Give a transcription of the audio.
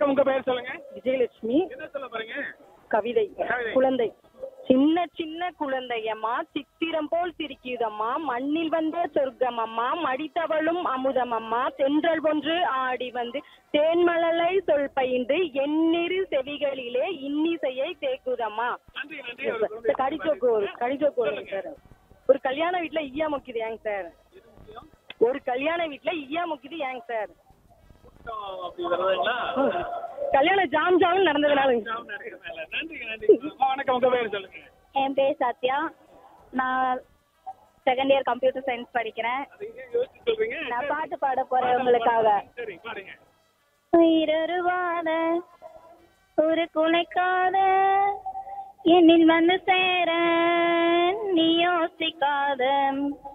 வணக்கம், உங்க பெயர் சொல்லுங்க. விஜயலட்சுமி. என்ன சொல்ல போறீங்க? கவிதை. குழந்தை. சின்ன சின்ன குழந்தையம்மா சித்திரம் போல் சிரிக்குதம்மா, மண்ணில் வந்த சொர்க்கமம்மா, மடித்தவளும் அமுதமம்மா, தென்றல் ஒன்று ஆடி வந்து தேன்மலலை சொல் பயின்று எண்ணிரு செவிகளிலே இன்னிசையை தேக்குதம்மா. நன்றி நன்றி. கடிச்சோக்கு சார். ஒரு கல்யாண வீட்டுல ஈயா முக்கிது ஏங்க சார்? ஒரு கல்யாண வீட்டுல ஈயா முக்கிது ஏங்க சார்? அப்படி வருதுங்களா? கல்யாணம் ஜாம் ஜாம் நடந்ததுனால. நன்றி நன்றி. வணக்கம், உங்க பேர் சொல்லுங்க. என் பேர் சத்யா. நான் செகண்ட் இயர் கம்ப்யூட்டர் சயின்ஸ் படிக்கிறேன். யோசிச்சு சொல்றீங்க. நான் பாட்டு பாட போறேன் உங்களுக்காக. சரி, பாடுங்க. உயிரொருவாத ஒரு குலைக்காத என்னில் வந்து சேர நீ யோசிக்காத